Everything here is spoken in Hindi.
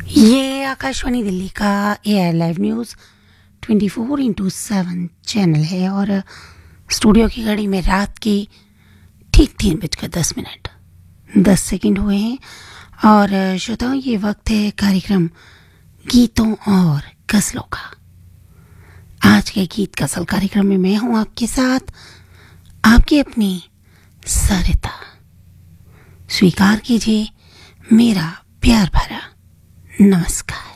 ये आकाशवाणी दिल्ली का AI live news 24x7 channel है और स्टूडियो की घड़ी में रात की ठीक 3:10 10 सेकंड हुए हैं। और श्रोताओं, ये वक्त है कार्यक्रम गीतों और गज़लों का। आज के गीत गज़ल कार्यक्रम में मैं हूं आपके साथ, आपकी अपनी सरिता। स्वीकार कीजिए मेरा प्यार भरा नमस्कार।